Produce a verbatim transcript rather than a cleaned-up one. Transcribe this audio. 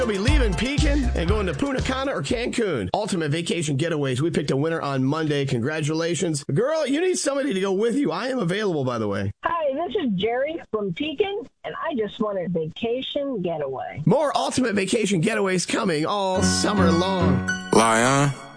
We'll be leaving Pekin and going to Punta Cana or Cancun. Ultimate Vacation Getaways. We picked a winner on Monday. Congratulations. Girl, you need somebody to go with you. I am available, by the way. Hi, this is Jerry from Pekin, and I just want a vacation getaway. More Ultimate Vacation Getaways coming all summer long. Lion.